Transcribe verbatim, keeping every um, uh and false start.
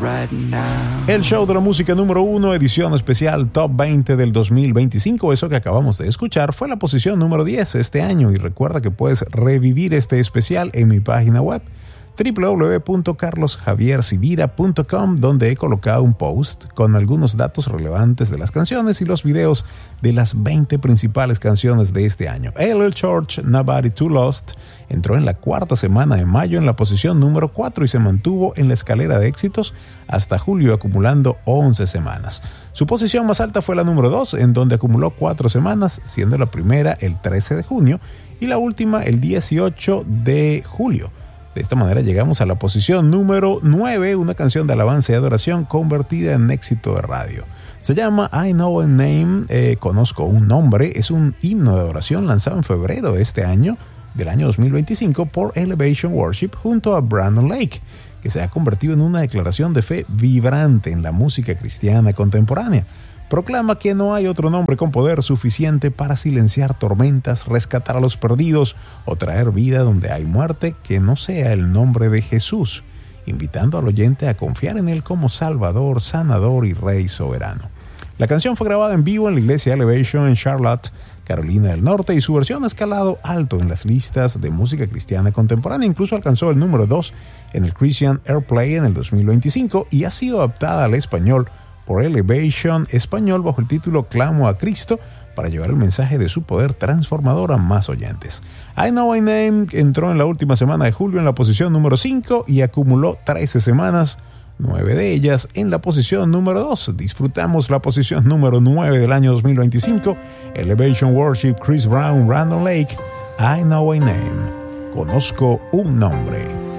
right now. El show de la música número uno, edición especial Top veinte del dos mil veinticinco. Eso que acabamos de escuchar fue la posición número diez este año. Y recuerda que puedes revivir este especial en mi página web doble u doble u doble u punto carlos javier civira punto com, donde he colocado un post con algunos datos relevantes de las canciones y los videos de las veinte principales canciones de este año. A Little Church, Nobody Too Lost entró en la cuarta semana de mayo en la posición número cuatro y se mantuvo en la escalera de éxitos hasta julio, acumulando once semanas. Su posición más alta fue la número dos, en donde acumuló cuatro semanas, siendo la primera el trece de junio y la última el dieciocho de julio. De esta manera llegamos a la posición número nueve, una canción de alabanza y adoración convertida en éxito de radio. Se llama I Know a Name, eh, conozco un nombre, es un himno de adoración lanzado en febrero de este año, del año dos mil veinticinco, por Elevation Worship junto a Brandon Lake, que se ha convertido en una declaración de fe vibrante en la música cristiana contemporánea. Proclama que no hay otro nombre con poder suficiente para silenciar tormentas, rescatar a los perdidos o traer vida donde hay muerte que no sea el nombre de Jesús, invitando al oyente a confiar en Él como Salvador, Sanador y Rey soberano. La canción fue grabada en vivo en la iglesia Elevation en Charlotte, Carolina del Norte, y su versión ha escalado alto en las listas de música cristiana contemporánea. Incluso alcanzó el número dos en el Christian Airplay en el dos mil veinticinco y ha sido adaptada al español por Elevation Español bajo el título Clamo a Cristo, para llevar el mensaje de su poder transformador a más oyentes. I Know a Name entró en la última semana de julio en la posición número cinco y acumuló trece semanas, nueve de ellas en la posición número dos. Disfrutamos la posición número nueve del año dos mil veinticinco, Elevation Worship, Chris Brown, Brandon Lake, I Know a Name, conozco un nombre.